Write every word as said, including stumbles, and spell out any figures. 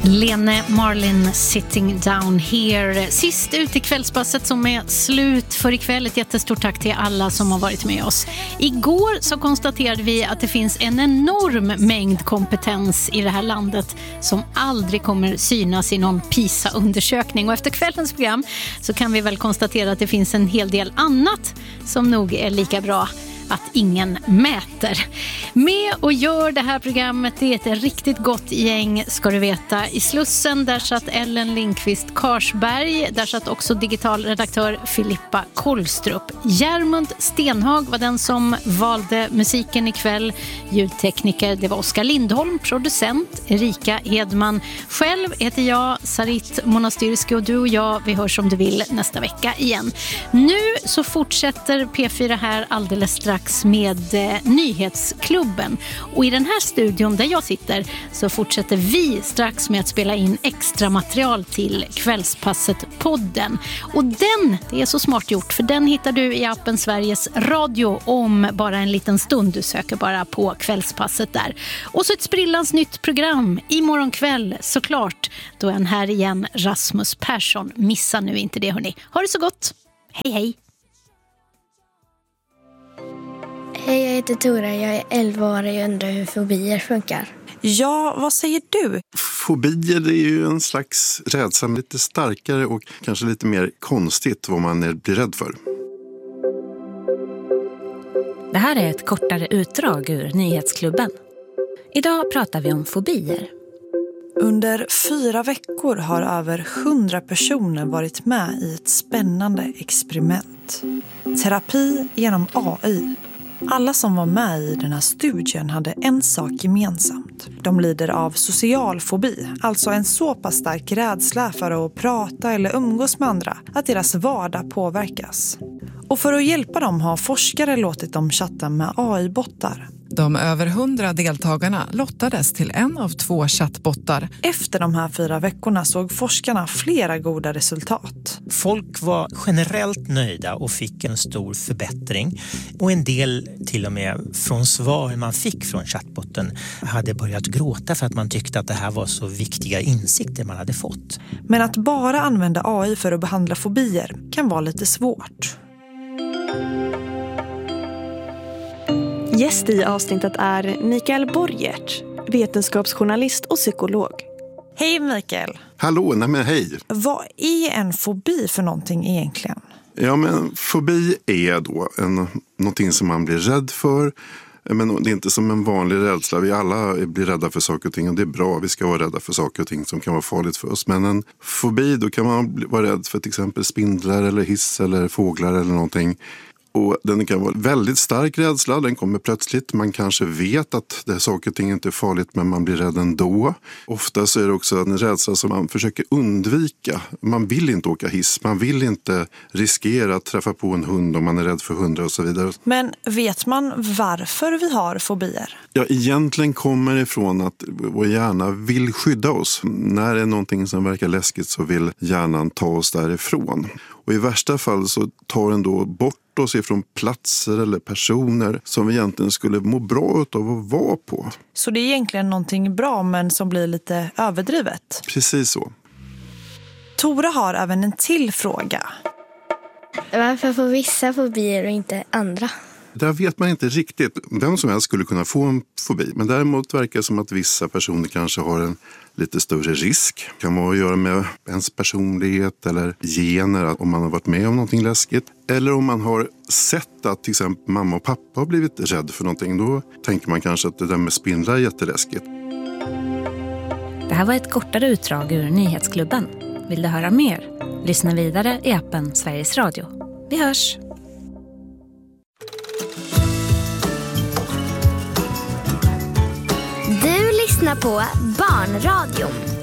Lene Marlin, Sitting Down Here. Sist ut i kvällspasset som är slut för ikväll. Ett jättestort tack till alla som har varit med oss. Igår så konstaterade vi att det finns en enorm mängd kompetens i det här landet som aldrig kommer synas i någon PISA-undersökning. Och efter kvällens program så kan vi väl konstatera att det finns en hel del annat som nog är lika bra att ingen mäter. Med och gör det här programmet, det är ett riktigt gott gäng, ska du veta. I Slussen, där satt Ellen Lindqvist Karsberg, där satt också digitalredaktör Filippa Kollstrup. Järmund Stenhag var den som valde musiken ikväll. Ljudtekniker, det var Oskar Lindholm, producent Erika Hedman. Själv heter jag Sarit Monastyrski och du och jag, vi hörs om du vill nästa vecka igen. Nu så fortsätter P fyra här alldeles strax med eh, Nyhetsklubben. Och i den här studion där jag sitter så fortsätter vi strax med att spela in extra material till Kvällspasset-podden. Och den, det är så smart gjort, för den hittar du i appen Sveriges Radio om bara en liten stund. Du söker bara på Kvällspasset där. Och så ett sprillans nytt program imorgon kväll, såklart. Då är han här igen, Rasmus Persson. Missa nu inte det, hörni. Ha det så gott. Hej, hej. Hej, jag heter Tora. Jag är elva år och jag undrar hur fobier funkar. Ja, vad säger du? Fobier är ju en slags rädsla, lite starkare och kanske lite mer konstigt vad man är, blir rädd för. Det här är ett kortare utdrag ur Nyhetsklubben. Idag pratar vi om fobier. Under fyra veckor har över hundra personer varit med i ett spännande experiment. Terapi genom A I. Alla som var med i den här studien hade en sak gemensamt. De lider av social fobi, alltså en så pass stark rädsla för att prata eller umgås med andra att deras vardag påverkas. Och för att hjälpa dem har forskare låtit dem chatta med A I-bottar. De över hundra deltagarna lottades till en av två chattbottar. Efter de här fyra veckorna såg forskarna flera goda resultat. Folk var generellt nöjda och fick en stor förbättring. Och en del till och med från svar man fick från chattbotten hade börjat gråta för att man tyckte att det här var så viktiga insikter man hade fått. Men att bara använda A I för att behandla fobier kan vara lite svårt. Gäst i avsnittet är Mikael Borgert, vetenskapsjournalist och psykolog. Hej Mikael! Hallå, nej men hej! Vad är en fobi för någonting egentligen? Ja, men fobi är då en, någonting som man blir rädd för. Men det är inte som en vanlig rädsla. Vi alla blir rädda för saker och ting och det är bra. Vi ska vara rädda för saker och ting som kan vara farligt för oss. Men en fobi, då kan man vara rädd för till exempel spindlar eller hiss eller fåglar eller någonting. Och den kan vara väldigt stark rädsla, den kommer plötsligt. Man kanske vet att det saker och ting inte är farligt men man blir rädd ändå. Ofta så är det också en rädsla som man försöker undvika. Man vill inte åka hiss, man vill inte riskera att träffa på en hund om man är rädd för hundar och så vidare. Men vet man varför vi har fobier? Ja, egentligen kommer det ifrån att vår hjärna vill skydda oss. När det är någonting som verkar läskigt så vill hjärnan ta oss därifrån. Och i värsta fall så tar den då bort oss ifrån platser eller personer som vi egentligen skulle må bra av att vara på. Så det är egentligen någonting bra men som blir lite överdrivet? Precis så. Tora har även en till fråga. Varför får vissa fobier och inte andra? Där vet man inte riktigt. Vem som helst skulle kunna få en fobi. Men däremot verkar det som att vissa personer kanske har en lite större risk. Det kan vara att göra med ens personlighet eller gener, om man har varit med om någonting läskigt. Eller om man har sett att till exempel mamma och pappa har blivit rädd för någonting. Då tänker man kanske att det där med spindlar är jätteläskigt. Det här var ett kortare utdrag ur Nyhetsklubben. Vill du höra mer? Lyssna vidare i appen Sveriges Radio. Vi hörs! Du lyssnar på Barnradion.